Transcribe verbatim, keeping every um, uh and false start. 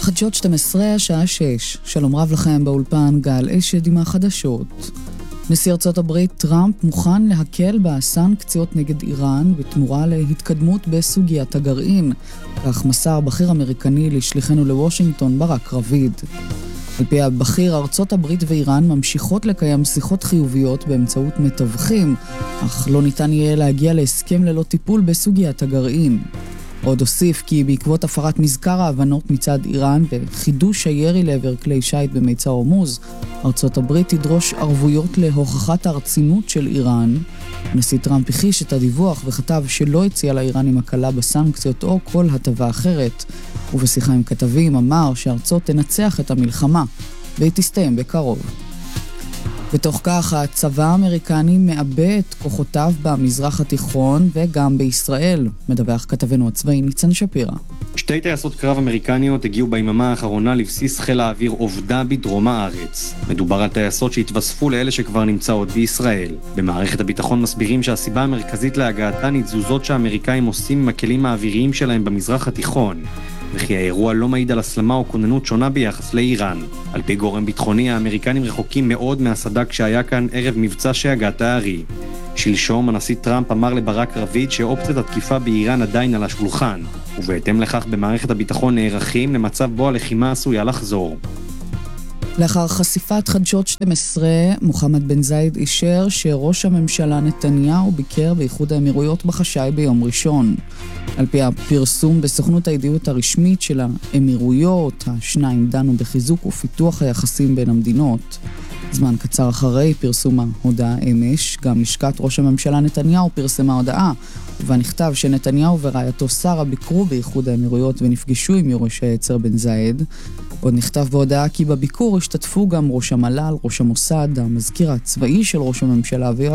חדשות שתים עשרה, השעה שש. שלום רב לכם באולפן, גל אשד עם החדשות. נשיא ארצות הברית טראמפ מוכן להקל בסנקציות נגד איראן בתמורה להתקדמות בסוגיית הגרעין. כך מסר בכיר אמריקני לשליחנו לוושינגטון ברק רביד. על פי הבכיר, ארצות הברית ואיראן ממשיכות לקיים שיחות חיוביות באמצעות מתווכים, אך לא ניתן יהיה להגיע להסכם ללא טיפול בסוגיית הגרעין. עוד הוסיף כי בעקבות הפרת מזכר ההבנות מצד איראן וחידוש הירי לעבר כלי שייט במיצר הורמוז, ארצות הברית תדרוש ערבויות להוכחת הרצינות של איראן. הנשיא טראמפ הכחיש את הדיווח וכתב שלא הציע לאיראנים הקלה בסנקציות או כל הטבה אחרת, ובשיחה עם כתבים אמר שארצות תנצח את המלחמה והיא תסתיים בקרוב. בתוך כך, הצבא האמריקני מאבד את כוחותיו במזרח התיכון וגם בישראל, מדווח כתבנו הצבאי ניצן שפירא. שתי טייסות קרב אמריקניות הגיעו ביממה האחרונה לבסיס חיל האוויר עובדה בדרום הארץ. מדובר על טייסות שהתווספו לאלה שכבר נמצאות בישראל. במערכת הביטחון מסבירים שהסיבה המרכזית להגעתן היא תזוזות שהאמריקאים עושים עם הכלים האוויריים שלהם במזרח התיכון, וכי האירוע לא מעיד על הסלמה או כוננות שונה ביחס לאיראן. על פי גורם ביטחוני, האמריקנים רחוקים מאוד מהסדק שהיה כאן ערב מבצע שהגת הארי. שלשום הנשיא טראמפ אמר לברק רביד שאופציית התקיפה באיראן עדיין על השולחן, ובהתאם לכך במערכת הביטחון נערכים למצב בו הלחימה עשויה לחזור. לאחר חשיפת חדשות שתים עשרה, מוחמד בן זאיד אישר שראש הממשלה נתניהו ביקר באיחוד האמירויות בחשאי ביום ראשון. על פי הפרסום בסוכנות הידיעות הרשמית של האמירויות, השניים דנו בחיזוק ופיתוח היחסים בין המדינות. זמן קצר אחרי פרסום ההודעה אמש, גם לשכת ראש הממשלה נתניהו פרסמה הודעה, ובה נכתב שנתניהו ורעייתו שרה ביקרו באיחוד האמירויות ונפגשו עם יורש העצר בן זאיד. עוד נכתב בהודעה כי בביקור השתתפו גם ראש המל"ל, ראש המוסד, המזכיר הצבאי של ראש הממשלה